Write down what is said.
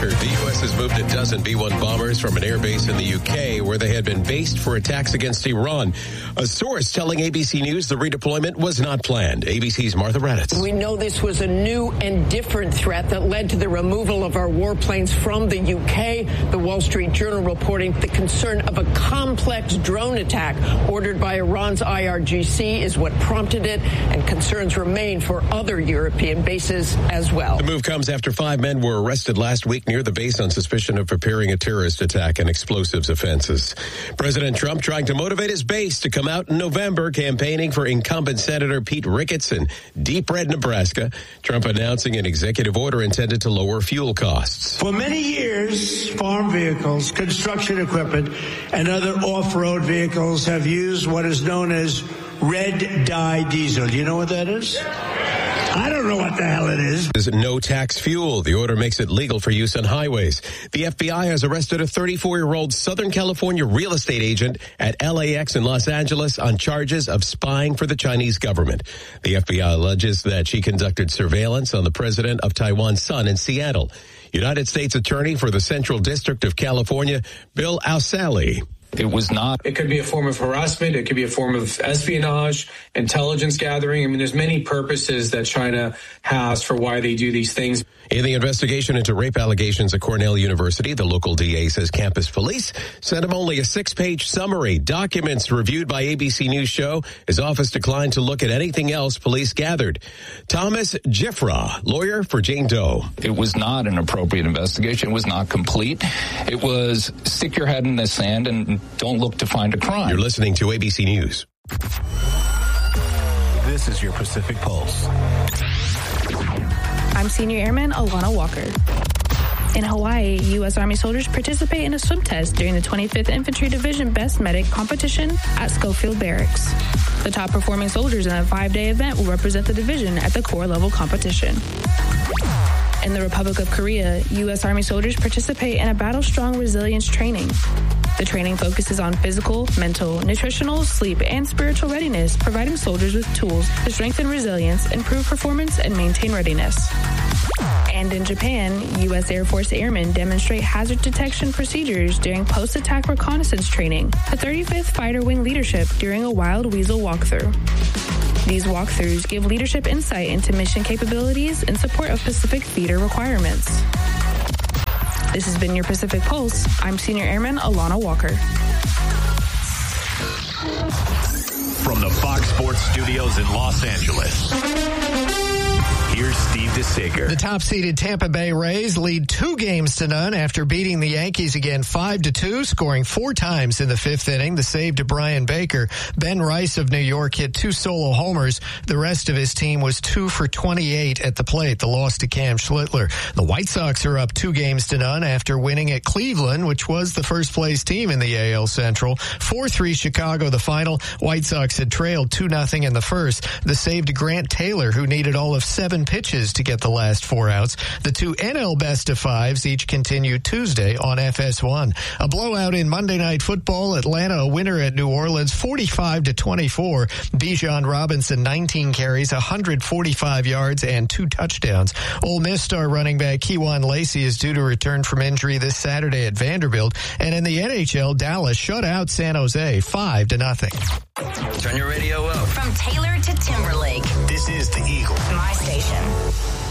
Walker. The U.S. has moved a dozen B-1 bombers from an airbase in the U.K. where they had been based for attacks against Iran. A source telling ABC News the redeployment was not planned. ABC's Martha Raddatz. We know this was a new and different threat that led to the removal of our warplanes from the U.K. The Wall Street Journal reporting the concern of a complex drone attack ordered by Iran's IRGC is what prompted it, and concerns remain for other European bases as well. The move comes after 5 men were arrested last week near the base on suspicion of preparing a terrorist attack and explosives offenses. President Trump trying to motivate his base to come out in November, campaigning for incumbent Senator Pete Ricketts in Deep Red, Nebraska. Trump announcing an executive order intended to lower fuel costs. For many years, farm vehicles, construction equipment, and other off-road vehicles have used what is known as red dye diesel. Do you know what that is? I don't know what the hell it is. There's no tax fuel. The order makes it legal for use on highways. The FBI has arrested a 34-year-old Southern California real estate agent at LAX in Los Angeles on charges of spying for the Chinese government. The FBI alleges that she conducted surveillance on the president of Taiwan's son in Seattle. United States Attorney for the Central District of California, Bill Ausali. It was not. It could be a form of harassment. It could be a form of espionage, intelligence gathering. I mean, there's many purposes that China has for why they do these things. In the investigation into rape allegations at Cornell University, the local DA says campus police sent him only a 6-page summary. Documents reviewed by ABC News show his office declined to look at anything else police gathered. Thomas Giffra, lawyer for Jane Doe. It was not an appropriate investigation. It was not complete. It was stick your head in the sand and don't look to find a crime. You're listening to ABC News. This is your Pacific Pulse. I'm Senior Airman Alana Walker. In Hawaii, U.S. Army soldiers participate in a swim test during the 25th Infantry Division Best Medic competition at Schofield Barracks. The top performing soldiers in a 5-day event will represent the division at the corps level competition. In the Republic of Korea, U.S. Army soldiers participate in a battle-strong resilience training. The training focuses on physical, mental, nutritional, sleep, and spiritual readiness, providing soldiers with tools to strengthen resilience, improve performance, and maintain readiness. And in Japan, U.S. Air Force airmen demonstrate hazard detection procedures during post-attack reconnaissance training, the 35th Fighter Wing leadership during a Wild Weasel walkthrough. These walkthroughs give leadership insight into mission capabilities in support of Pacific Theater requirements. This has been your Pacific Pulse. I'm Senior Airman Alana Walker. From the Fox Sports Studios in Los Angeles, here's Steve DeSager. The top-seeded Tampa Bay Rays lead 2-0 after beating the Yankees again 5-2, scoring 4 times in the 5th inning. The save to Brian Baker. Ben Rice of New York hit 2 solo homers. The rest of his team was 2 for 28 at the plate. The loss to Cam Schlittler. The White Sox are up 2-0 after winning at Cleveland, which was the first-place team in the AL Central. 4-3 Chicago, the final. White Sox had trailed 2-0 in the first. The save to Grant Taylor, who needed all of 7 pitches to get the last 4 outs. The 2 NL best-of-5s each continue Tuesday on FS1. A blowout in Monday Night Football. Atlanta a winner at New Orleans, 45-24. Bijan Robinson, 19 carries, 145 yards, and 2 touchdowns. Ole Miss star running back Kejuan Lacey is due to return from injury this Saturday at Vanderbilt. And in the NHL, Dallas shut out San Jose 5-0. Turn your radio up. From Taylor to Timberlake. This is The Eagle. My station.